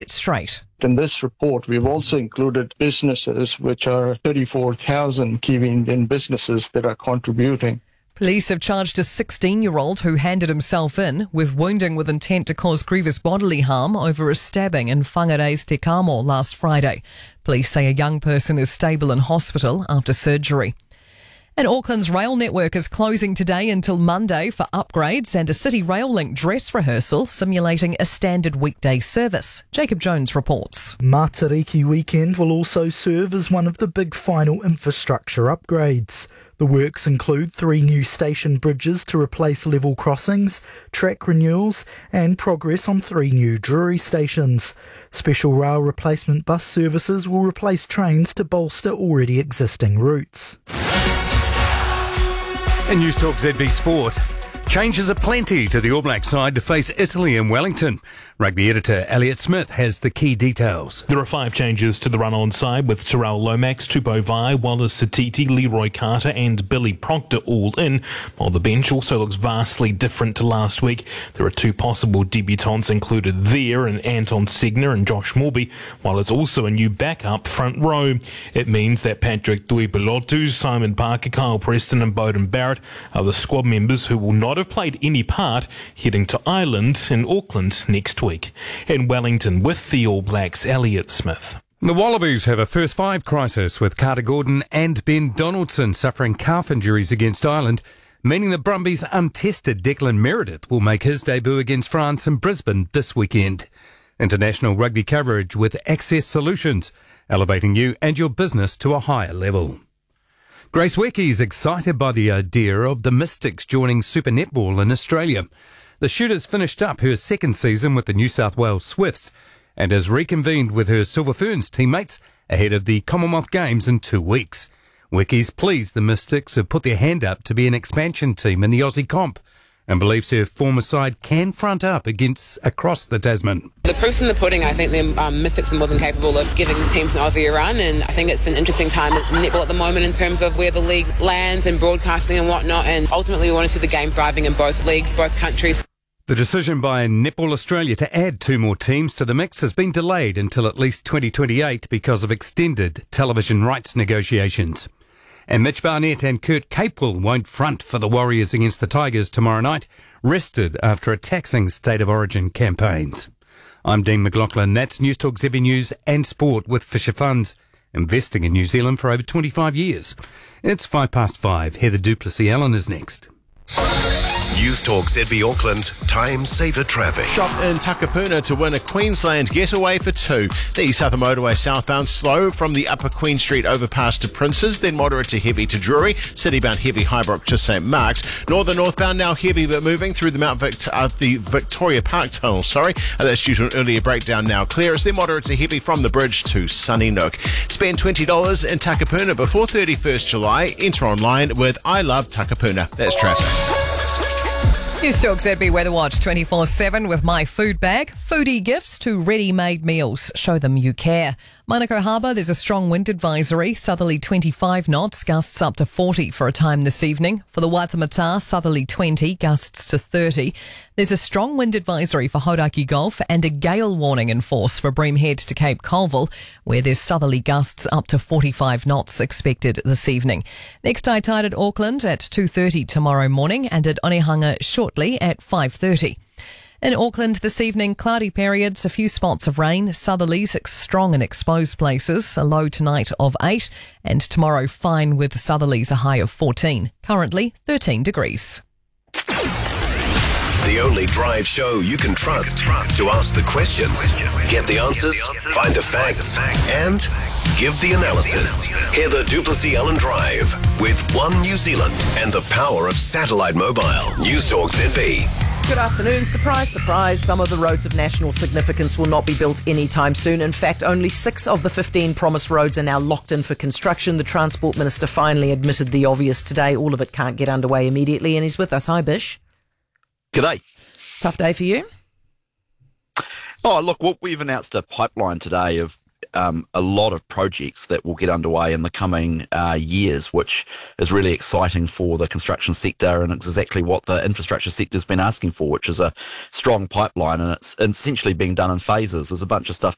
it straight. In this report, we've also included businesses, which are 34,000 Kiwi Indian businesses that are contributing. Police have charged a 16-year-old who handed himself in with wounding with intent to cause grievous bodily harm over a stabbing in Whangare's Te Kamo last Friday. Police say a young person is stable in hospital after surgery. And Auckland's rail network is closing today until Monday for upgrades and a City Rail Link dress rehearsal simulating a standard weekday service. Jacob Jones reports. Matariki Weekend will also serve as one of the big final infrastructure upgrades. The works include 3 new station bridges to replace level crossings, track renewals and progress on 3 new Drury stations. Special rail replacement bus services will replace trains to bolster already existing routes. In News Talk ZB Sport, changes are plenty to the All Black side to face Italy in Wellington. Rugby editor Elliot Smith has the key details. There are 5 changes to the run-on side with Terrell Lomax, Tupou Vai, Wallace Satiti, Leroy Carter and Billy Proctor all in, while the bench also looks vastly different to last week. There are 2 possible debutants included there in Anton Segner and Josh Morby, while it's also a new backup front row. It means that Patrick Tuipulotu, Simon Parker, Kyle Preston and Bowden Barrett are the squad members who will not have played any part heading to Ireland in Auckland next week. In Wellington with the All Blacks, Elliot Smith. The Wallabies have a first 5 crisis with Carter Gordon and Ben Donaldson suffering calf injuries against Ireland, meaning the Brumbies' untested Declan Meredith will make his debut against France in Brisbane this weekend. International rugby coverage with Access Solutions, elevating you and your business to a higher level. Grace Wecke is excited by the idea of the Mystics joining Super Netball in Australia. The shooter's finished up her 2nd season with the New South Wales Swifts and has reconvened with her Silver Ferns teammates ahead of the Commonwealth Games in 2 weeks. Wecke's pleased the Mystics have put their hand up to be an expansion team in the Aussie comp and believes her former side can front up against across the Tasman. The proof's in the pudding. I think the Mystics are more than capable of giving teams in Aussie a run, and I think it's an interesting time in netball at the moment in terms of where the league lands and broadcasting and whatnot, and ultimately we want to see the game thriving in both leagues, both countries. The decision by Netball Australia to add 2 more teams to the mix has been delayed until at least 2028 because of extended television rights negotiations. And Mitch Barnett and Kurt Capewell won't front for the Warriors against the Tigers tomorrow night, rested after a taxing state of origin campaigns. I'm Dean McLaughlin. That's News Talk ZB News and Sport with Fisher Funds, investing in New Zealand for over 25 years. It's 5:05. Heather Duplessis-Allen is next. News Talk ZB Auckland, time saver traffic. Shop in Takapuna to win a Queensland getaway for 2. The Southern Motorway southbound slow from the Upper Queen Street overpass to Princes, then moderate to heavy to Drury, citybound heavy Highbrook to St Mark's. Northbound now heavy but moving through the Victoria Park Tunnel, that's due to an earlier breakdown now clear. It's then moderate to heavy from the bridge to Sunny Nook. Spend $20 in Takapuna before 31st July. Enter online with I Love Takapuna. That's traffic. News Talk ZB Weather Watch 24/7 with My Food Bag. Foodie gifts to ready-made meals. Show them you care. Manukau Harbour, there's a strong wind advisory. Southerly 25 knots, gusts up to 40 for a time this evening. For the Waitemata, southerly 20, gusts to 30. There's a strong wind advisory for Hauraki Gulf and a gale warning in force for Bream Head to Cape Colville, where there's southerly gusts up to 45 knots expected this evening. Next high tide at Auckland at 2:30 tomorrow morning and at Onehunga shortly at 5:30. In Auckland this evening, cloudy periods, a few spots of rain, southerlies strong in exposed places, a low tonight of 8, and tomorrow fine with southerlies a high of 14. Currently 13 degrees. The only drive show you can trust to ask the questions, get the answers, find the facts, and give the analysis. Heather Duplessis-Allen Drive with One New Zealand and the power of satellite mobile. News Talk ZB. Good afternoon. Surprise, surprise. Some of the roads of national significance will not be built anytime soon. In fact, only 6 of the 15 promised roads are now locked in for construction. The Transport Minister finally admitted the obvious today. All of it can't get underway immediately, and he's with us. Hi, Bish. G'day. Tough day for you? Oh, look, we've announced a pipeline today of a lot of projects that will get underway in the coming years, which is really exciting for the construction sector, and it's exactly what the infrastructure sector's been asking for, which is a strong pipeline, and it's essentially being done in phases. There's a bunch of stuff